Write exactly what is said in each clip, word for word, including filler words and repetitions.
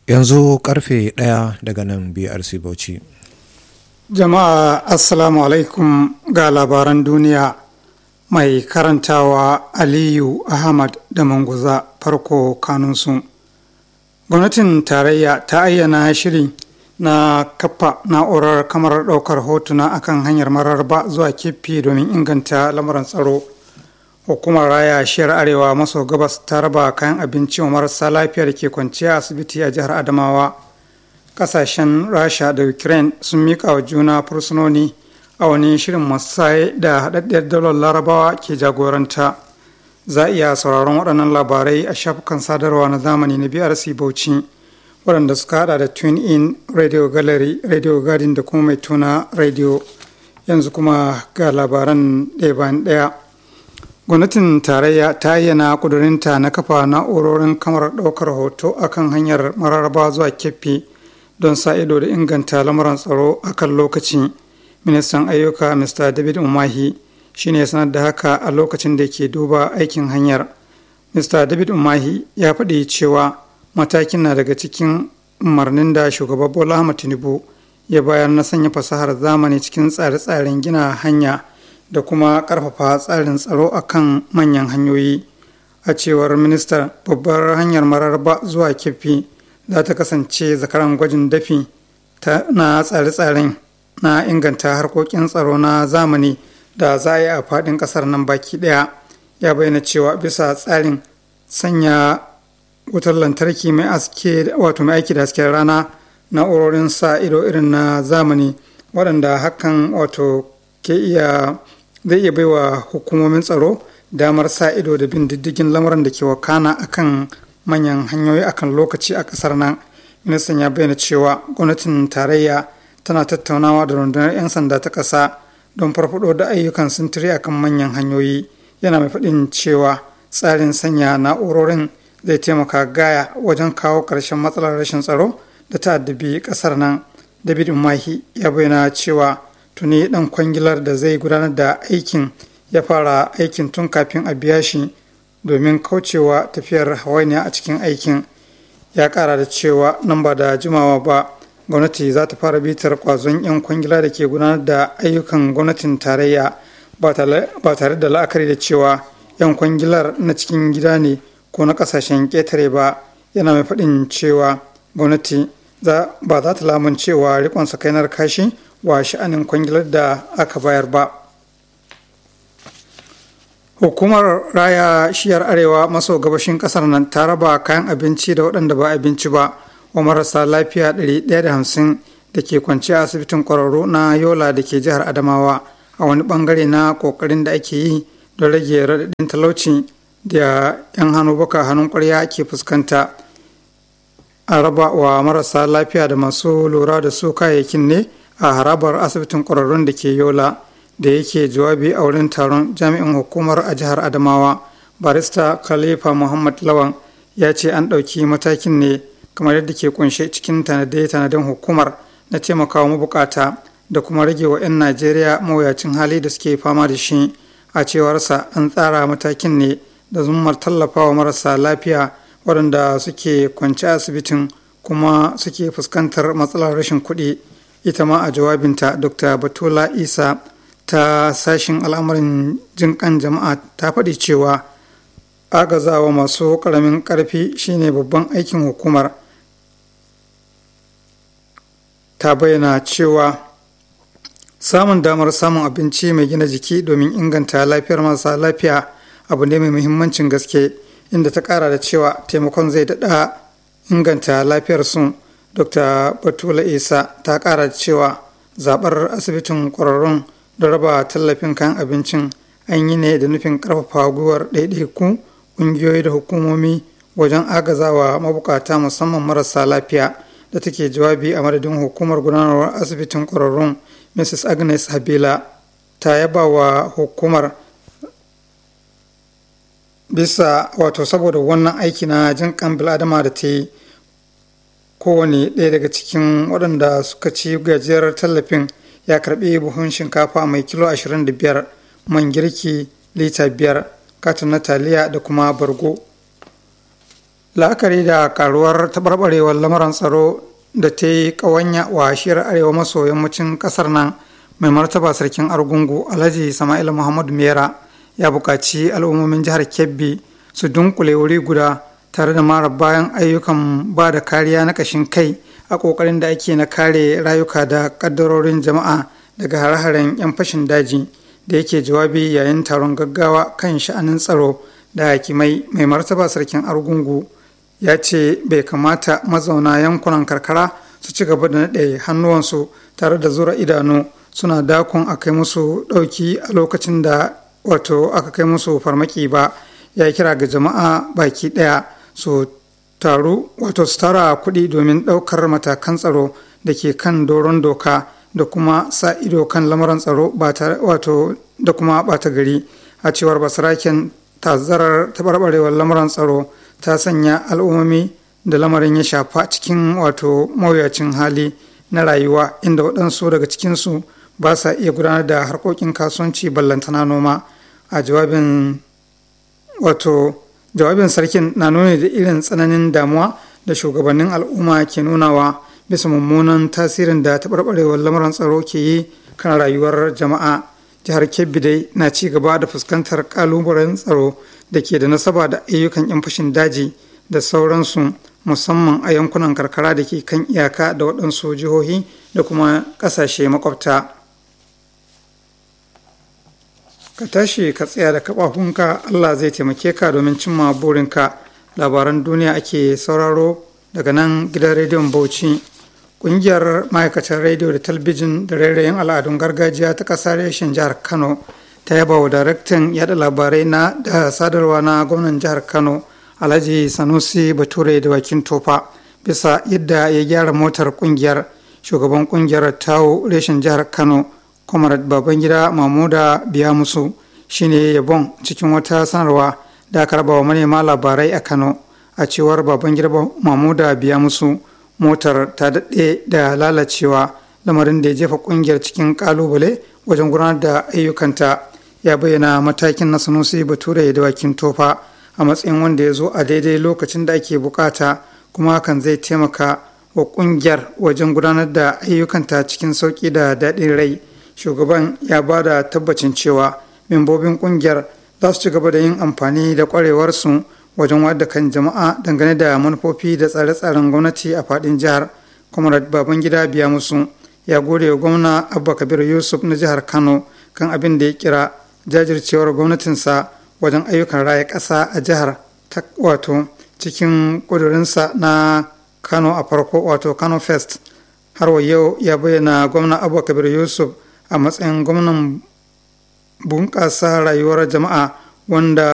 Yanzu karfe ɗaya daga nan B R C Bauchi. Jama'a Assalamu alaikum ga labaran duniya mai karantawa Aliyu Ahmad da Manguza farko kanunsu. Gwamnatin tarayya ta ayyana shiri na kafa na'urar kamar ɗaukar hotuna akan hanyar mararba zuwa Keffi domin inganta lamuran tsaro. Hukumar raya shiyar arewa maso gabas ta raba kayan abinci wa marasa lafiya da ke kwanciya asibiti a jihar Adamawa. Kasashen Rasha da Ukraine sun miƙa wa juna fursunoni a wani shirin masaye da haɗaɗɗiyar daular larabawa ke jagoranta. Za a iya sauraron waɗannan labarai a shafukan sadarwa na zamani na B R C Bauchi waɗanda suka haɗa da Twin In, Radio Gallery, Radio Garden da kuma mai tuna Radio. Yanzu kuma ga labaran ɗaya bayan ɗaya. Gwamnatin tarayya ta ayyana ƙudurinta na kafa na'urorin kamar ɗaukar hoto akan hanyar mararaba zuwa Keffi don sa ido da inganta lamuran tsaro a kan lokaci. Ministan ayyuka Mr. David Umahi shi ne sanar da haka a lokacin da ke duba aikin hanyar. Mr. David Umahi ya faɗi cewa matakin na daga cikin umarnin da shugaba Bola Ahmed Tinubu ya bayar na sanya fasahar zamani cikin tsare-tsaren gina hanya da kuma ƙarfafa tsarin tsaro a kan manyan hanyoyi. A cewar ministan, babbar hanyar mararaba zuwa Keffi za ta kasance zakaran gwajin dafi na tsare-tsaren na inganta harkokin tsaro na zamani da za a yi a faɗin ƙasar nan baki ɗaya. Ya bayyana cewa bisa tsarin sanya wutar lantarki mai aske wato mai aiki da hasken rana, na'urorin sa ido irin na zamani waɗanda hakan wato ke iya zai iya baiwa hukumomin tsaro damar sa ido da bin diddigin lamuran da ke wakana akan manyan hanyoyi akan lokaci a kasar nan. Ministan ya bayyana cewa gwamnatin tarayya tana tattaunawa da rundunar 'yan sanda ta ƙasa don farfado da ayyukan sintiri akan manyan hanyoyi. Yana mai faɗin cewa tsarin sanya na'urorin zai taimaka gaya wajen kawo ƙarshen matsalar rashin tsaro da ta addabi ƙasar nan. David Umahi ya bayyana cewa tuni dan kwangilar da zai gudanar da aikin ya fara aikin tun kafin a biya shi domin kaucewa tafiyar hawainiya a cikin aikin. Ya kara da cewa nan ba da jimawa ba gwamnati za ta fara bitar kwazon 'yan kwangila da ke gudanar da ayyukan gwamnatin tarayya ba tare da la'akari da cewa 'yan kwangilar na cikin gida ne ko na kasashen ƙetare ba. Yana mai faɗin cewa gwamnati ba za ta lamuncewa rikon sakainar kashi wa sha'anin kwangilar da aka bayar ba. Hukumar raya shiyar arewa maso gabashin kasar nan ta raba kayan abinci da waɗanda ba abinci ba wa marasa lafiya ɗari ɗaya da hamsin da ke kwance a asibitin ƙwararru na Yola da ke jihar Adamawa a wani ɓangare na ƙoƙarin da ake yi don rage raɗaɗin talauci da 'yan hannu baka hannun ƙwarya ke fuskanta. A raba wa marasa lafiya da masu lura da su kayayyakin ne a harabar asibitin ƙwararrun da ke Yola. Da yake jawabi a wurin taron, jami'in hukumar a jihar Adamawa barista Khalifa Muhammad Lawan ya ce an ɗauki matakin ne kamar yadda ke kunshe cikin tanade-tanaden hukumar na taimakawa mabukata da kuma rage wa 'yan Najeriya mawuyacin hali da suke fama da shi. A cewarsa an tsara matakin ne da zummar tallafawa marasa lafiya waɗanda suke kwance asibitin kuma suke fuskantar matsalar rashin kuɗi. Ita ma a jawabinta Dr. Batula Isa ta sashin al'amarin jinƙan jama'a ta faɗi cewa agazawa masu ƙaramin ƙarfi shine babban aikin hukumar. Ta bayyana cewa samun damar samun abinci mai gina jiki domin inganta lafiyar marasa lafiya abu ne mai muhimmancin gaske, inda ta ƙara da cewa taimakon zai daɗa inganta lafiyar su. Dr. Batula Isa ta ƙara da cewa zaɓar asibitin ƙwararrun da raba tallafin kayan abincin an yi ne da nufin ƙarfafa gwiwar ɗaiɗaiku ƙungiyoyi da hukumomi wajen agazawa mabukata musamman marasa lafiya. Da take jawabi a madadin hukumar gudanarwar asibitin ƙwararrun, Missus Agnes Habila ta yaba wa hukumar bisa wato saboda wannan aiki na jin kan bil'adama da ta yi. Kowane ɗaya daga cikin waɗanda suka ci gajiyar tallafin ya karbi buhun shinkafa mai kilo ashirin da biyar, man girki lita biyar, katon na taliya da kuma bargo. la'akari da karuwar taɓarɓarewar lamarin tsaro da ta yi ƙawanya wa shiyar arewa maso yammacin ƙasar nan, mai martaba sarkin argungu alhaji sama'il muhammadu mera ya buƙaci al'ummomin jihar kebbi su dunkule wuri guda tare da mara bayan ayyukan ba da kariya na ƙashin kai a ƙoƙarin da ake na kare rayuka da ƙaddarorin jama'a daga hare-haren 'yan fashin daji. Da yake jawabi yayin taron gaggawa kan sha'anin tsaro da hakimai, mai martaba sarkin argungu ya ce bai kamata mazauna yankunan karkara su ci gaba da naɗe hannuwansu tare da zura idanu suna dakon a kai musu ɗauki a lokacin da wato aka kai musu farmaki ba. Ya kira ga jama'a baki ɗaya su taru wato su tara kuɗi domin ɗaukar matakan tsaro da ke kan doron doka da kuma sa ido kan lamarin tsaro wato da kuma ɓata gari. A cewar basaraken, tazarar taɓarɓarewar lamarin tsaro ta sanya al'ummomi da lamarin ya shafa cikin wato mawuyacin hali na rayuwa, inda waɗansu daga cikinsu ba sa iya gudanar da harkokin kasuwanci ballantana noma. A jawabin wato jawabin sarkin na nuni da irin tsananin damuwa da shugabannin al'umma ke nunawa bisa mummunan tasirin da taɓarɓarewar lamarin tsaro ke yi kan rayuwar jama'a. Jihar Kebbi dai na ci gaba da fuskantar ƙalubalen tsaro da ke da nasaba da ayyukan 'yan fashin daji da sauransu, musamman a yankunan karkara da ke kan iyaka da waɗansu jihohi da kuma ƙasashe makwabta. Ka tashi ka tsaya da kafafunka, Allah zai taimake ka domin cimma burinka. Labaran duniya ake sauraro daga nan gidan rediyon Bauchi. Ƙungiyar ma'aikatan rediyo da talbijin da rairayin al'adun gargajiya ta ƙasa reshen jihar Kano ta yaba wa daraktan yada labarai na da sadarwa na gwamnan jihar Kano Alhaji Sanusi Bature da Wakin Tofa bisa yadda ya gyara motar ƙungiyar. Shugaban ƙungiyar tawo reshen jihar Kano Comrade Babangida Mamuda Biya Musu shine yabon cikin wata sanarwa da aka raba wa manema labarai a Kano. A cewar Babangida Mamuda Biya Musu, motar ta daɗe da lalacewa, lamarin da ya jefa ƙungiyar cikin ƙalubale wajen gudanar da ayyukanta. Ya bayyana matakin na Sanusi Bature da Wakin Tofa a matsayin wanda ya zo a daidai lokacin da ake bukata, kuma hakan zai taimaka wa ƙungiyar wajen gudanar da ayyukanta cikin sauƙi da daɗin rai. Shugaban ya ba da tabbacin cewa membobin ƙungiyar za su ci gaba da yin amfani da ƙwarewarsu wajen wadda kan jama'a dangane da manufofi da tsare-tsaren gwamnati a faɗin jihar. Comrade Babangida Biya Musu ya gode wa gwamna Abba Kabir Yusuf na jihar Kano kan abin da ya kira jajircewar gwamnatinsa wajen ayyukan raya ƙasa a jihar, wato cikin ƙudurinsa na Kano a farko, wato Kano First. Har wa yau ya bayyana gwamna Abba Kabir Yusuf a matsayin gwamnan bunƙasa rayuwar jama'a wanda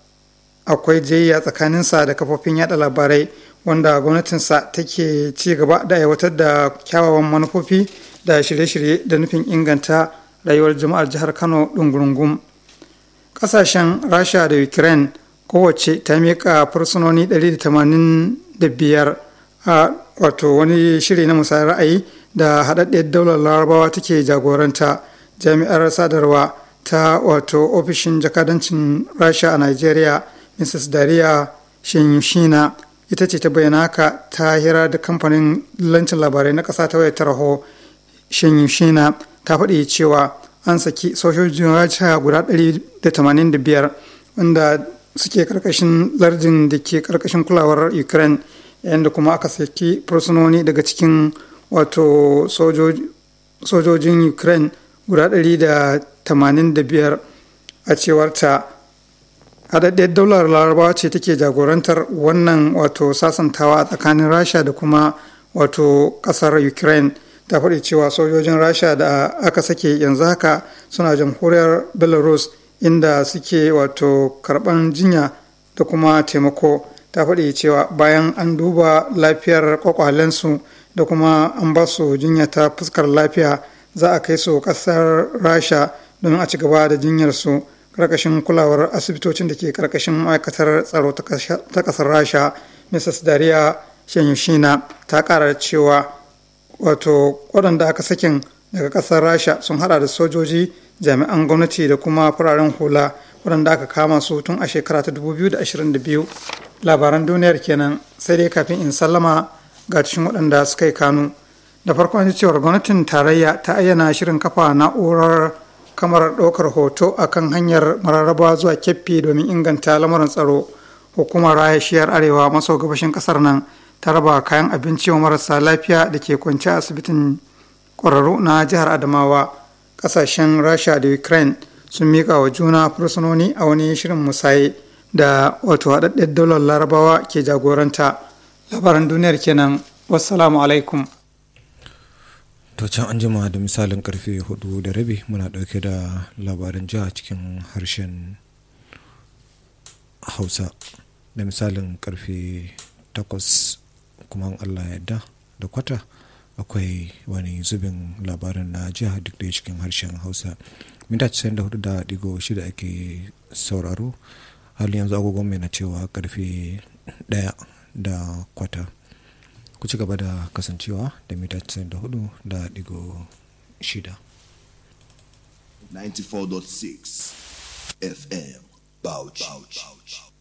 akwai jayya tsakaninsa da kafofin yada labarai, wanda gwamnatinsa take ci gaba da aiwatar da kyawawan manufofi da shirye-shirye da nufin inganta rayuwar jama'ar jihar Kano ɗungurungum. Ƙasashen Rasha da Ukraine kowace ta miƙa fursunoni ɗari da tamanin da biyar a wato wani shiri na musayar ra'ayi da haɗaɗɗiyar daular larabawa take jagoranta. Jami'ar sadarwa ta wato ofishin jakadancin Rasha a Nigeria, Missus Dariya Shinshina, ita ce ta bayyana haka ta hira da kamfanin lancin labarai na ƙasa ta wayar tarho. Shinshina ta faɗi cewa an saki sojojin Rasha guda ɗari da tamanin da biyar wanda suke karkashin lardin da ke karkashin kulawar Ukraine, yayin da kuma aka saki fursunoni daga cikin wato sojojin Ukraine guda ɗari da tamanin da biyar. A cewar ta, haɗaɗɗiyar daular larabawa ce take jagorantar wannan wato sasantawa a tsakanin Rasha da kuma wato ƙasar Ukraine. Ta faɗi cewa sojojin Rasha da aka sake yanzu haka suna jamhuriyar Belarus, inda suke wato karɓan jinya da kuma taimako. Ta faɗi cewa bayan an duba lafiyar kwakwalensu da kuma an ba su jinya ta fuskar lafiya, za a kai su ƙasar Rasha domin a ci gaba da jinyarsu karkashin kulawar asibitocin da ke karkashin ma'aikatar tsaro ta ƙasar Rasha. Missus Dariya Shinshina ta ƙara cewa wato waɗanda aka sakin daga ƙasar Rasha sun hada da sojoji, jami'an gwamnati da kuma fararen hula waɗanda aka kama su tun a shekara ta dubu biyu da ashirin da biyu. Labaran duniyar kenan, sai dai kafin in sallama ga cikin waɗanda suka yi kanu. Da farko an ji cewar gwamnatin tarayya ta ayyana shirin kafa na'urar kamar ɗaukar hoto a kan hanyar mararraba zuwa Keffi domin inganta lamarin tsaro. Hukumar raya shiyar arewa maso gabashin ƙasar nan ta raba kayan abinci wa marasa lafiya da ke kwance a asibitin ƙwararru na jihar Adamawa. Ƙasashen Rasha da Ukraine sun miƙa wa juna fursunoni a wani shirin musaye da wato haɗaɗɗen daular larabawa ke jagoranta. Labaran duniyar kenan, wassalamu alaikum. To can an jima da misalin karfe hudu da rabi muna ɗauke da labaran jiha cikin harshen Hausa. Da misalin karfe takwas kuma Allah yadda da kwata akwai wani zubin labarin na jiha duk da cikin harshen Hausa. Minta casa'in da hudu da digo shida ake sauraro. Hali yanzu agogon mai na cewa karfe daya da kwata. Ku ci gaba da kasancewa da mita casa'in da hudu da digo shida. ninety-four point six F M Bauchi.